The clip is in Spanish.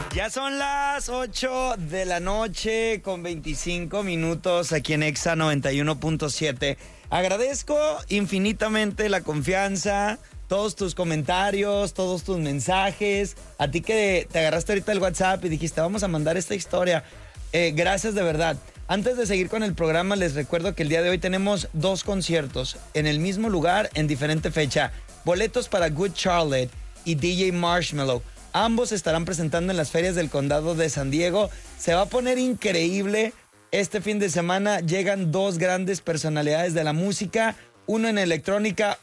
Ya son las 8 de la noche con 25 minutos aquí en Exa 91.7. Agradezco infinitamente la confianza, todos tus comentarios, todos tus mensajes. A ti que te agarraste ahorita el WhatsApp y dijiste, vamos a mandar esta historia. Gracias de verdad. Antes de seguir con el programa, les recuerdo que el día de hoy tenemos 2 conciertos en el mismo lugar, en diferente fecha. Boletos para Good Charlotte y DJ Marshmello. Ambos estarán presentando en las ferias del condado de San Diego. Se va a poner increíble. Este fin de semana llegan 2 grandes personalidades de la música, uno en electrónica,